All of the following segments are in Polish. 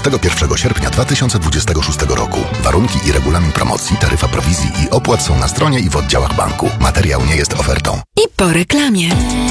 31 sierpnia 2026 roku. Warunki i regulamin promocji, taryfa prowizji i opłat są na stronie i w oddziałach banku. Materiał nie jest ofertą. I po reklamie.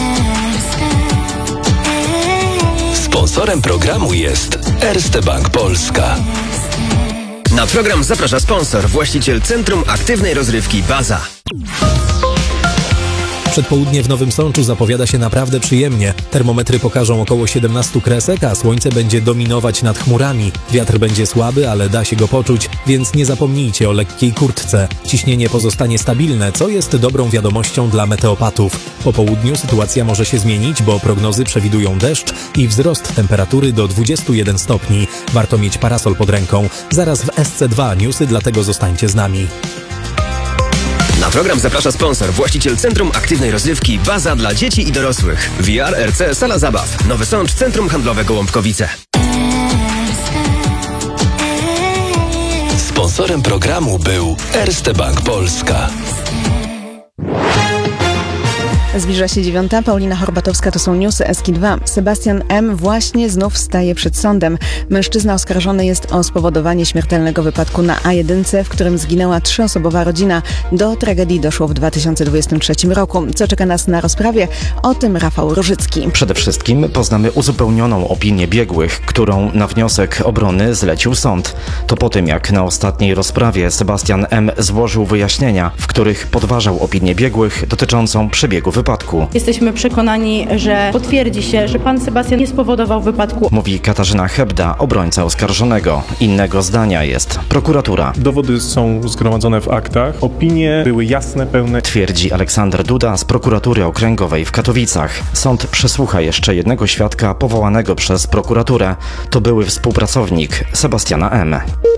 Sponsorem programu jest Erste Bank Polska. Na program zaprasza sponsor, właściciel Centrum Aktywnej Rozrywki Baza. Przedpołudnie w Nowym Sączu zapowiada się naprawdę przyjemnie. Termometry pokażą około 17 kresek, a słońce będzie dominować nad chmurami. Wiatr będzie słaby, ale da się go poczuć, więc nie zapomnijcie o lekkiej kurtce. Ciśnienie pozostanie stabilne, co jest dobrą wiadomością dla meteopatów. Po południu sytuacja może się zmienić, bo prognozy przewidują deszcz i wzrost temperatury do 21 stopni. Warto mieć parasol pod ręką. Zaraz w SC2 newsy, dlatego zostańcie z nami. Na program zaprasza sponsor, właściciel Centrum Aktywnej Rozrywki Baza dla dzieci i dorosłych. VR RC Sala Zabaw. Nowy Sącz, Centrum Handlowe Gołąbkowice. Sponsorem programu był Erste Bank Polska. Zbliża się 9. Paulina Horbatowska, to są newsy Eski2. Sebastian M. właśnie znów staje przed sądem. Mężczyzna oskarżony jest o spowodowanie śmiertelnego wypadku na A1, w którym zginęła 3-osobowa rodzina. Do tragedii doszło w 2023 roku. Co czeka nas na rozprawie? O tym Rafał Różycki. Przede wszystkim poznamy uzupełnioną opinię biegłych, którą na wniosek obrony zlecił sąd. To po tym, jak na ostatniej rozprawie Sebastian M. złożył wyjaśnienia, w których podważał opinię biegłych dotyczącą przebiegu wypadku. Jesteśmy przekonani, że potwierdzi się, że pan Sebastian nie spowodował wypadku. Mówi Katarzyna Hebda, obrońca oskarżonego. Innego zdania jest prokuratura. Dowody są zgromadzone w aktach. Opinie były jasne, pełne. Twierdzi Aleksander Duda z prokuratury okręgowej w Katowicach. Sąd przesłucha jeszcze jednego świadka powołanego przez prokuraturę. To były współpracownik Sebastiana M.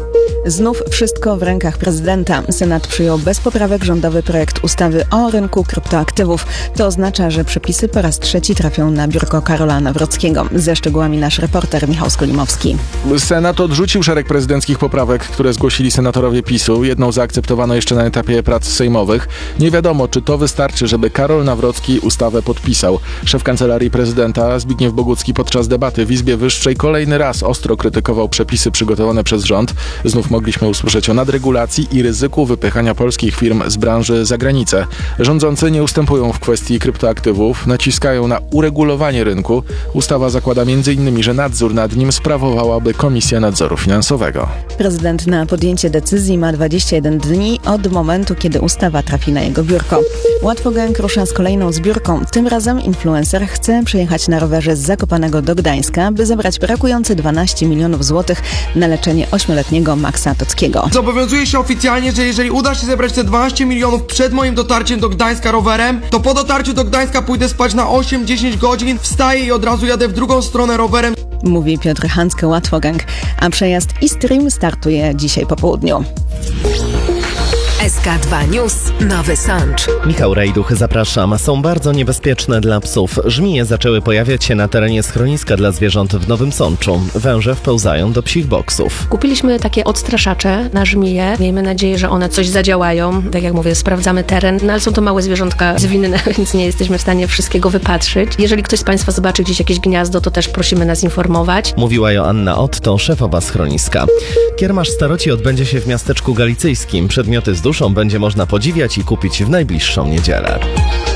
Znów wszystko w rękach prezydenta. Senat przyjął bez poprawek rządowy projekt ustawy o rynku kryptoaktywów. To oznacza, że przepisy po raz trzeci trafią na biurko Karola Nawrockiego. Ze szczegółami nasz reporter Michał Skolimowski. Senat odrzucił szereg prezydenckich poprawek, które zgłosili senatorowie PiS-u. Jedną zaakceptowano jeszcze na etapie prac sejmowych. Nie wiadomo, czy to wystarczy, żeby Karol Nawrocki ustawę podpisał. Szef Kancelarii Prezydenta Zbigniew Bogucki podczas debaty w Izbie Wyższej kolejny raz ostro krytykował przepisy przygotowane przez rząd. Znów mogliśmy usłyszeć o nadregulacji i ryzyku wypychania polskich firm z branży za granicę. Rządzący nie ustępują w kwestii kryptoaktywów, naciskają na uregulowanie rynku. Ustawa zakłada m.in., że nadzór nad nim sprawowałaby Komisja Nadzoru Finansowego. Prezydent na podjęcie decyzji ma 21 dni od momentu, kiedy ustawa trafi na jego biurko. Łatwogang rusza z kolejną zbiórką. Tym razem influencer chce przejechać na rowerze z Zakopanego do Gdańska, by zebrać brakujące 12 milionów złotych na leczenie 8-letniego Maxa Tockiego. Zobowiązuję się oficjalnie, że jeżeli uda się zebrać te 12 milionów przed moim dotarciem do Gdańska rowerem, to po dotarciu do Gdańska pójdę spać na 8-10 godzin, wstaję i od razu jadę w drugą stronę rowerem. Mówi Piotr Hanske, Łatwogang, a przejazd e-stream startuje dzisiaj po południu. SK2 News, Nowy Sącz. Michał Rejduch, zapraszam. Są bardzo niebezpieczne dla psów. Żmije zaczęły pojawiać się na terenie schroniska dla zwierząt w Nowym Sączu. Węże wpełzają do psich boksów. Kupiliśmy takie odstraszacze na żmije. Miejmy nadzieję, że one coś zadziałają. Tak jak mówię, sprawdzamy teren, no ale są to małe zwierzątka zwinne, więc nie jesteśmy w stanie wszystkiego wypatrzyć. Jeżeli ktoś z Państwa zobaczy gdzieś jakieś gniazdo, to też prosimy nas informować. Mówiła Joanna Otto, szefowa schroniska. Kiermasz staroci odbędzie się w miasteczku galicyjskim. Przedmioty z duszą będzie można podziwiać i kupić w najbliższą niedzielę.